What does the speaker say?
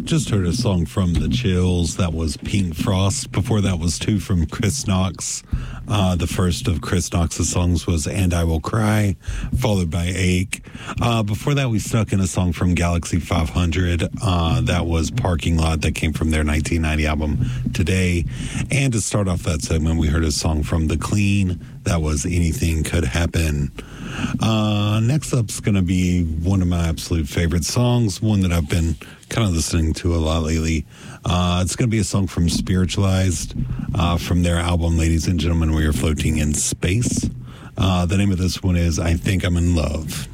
Just heard a song from The Chills. That was Pink Frost. Before that was two from Chris Knox. The first of Chris Knox's songs was And I Will Cry, followed by Ache. Before that, we stuck in a song from Galaxy 500. That was Parking Lot. That came from their 1990 album Today. And to start off that segment, we heard a song from The Clean. That was Anything Could Happen. Next up's going to be one of my absolute favorite songs, one that I've been kind of listening to a lot lately. It's going to be a song from Spiritualized, from their album, Ladies and Gentlemen, We Are Floating in Space. The name of this one is I Think I'm in Love.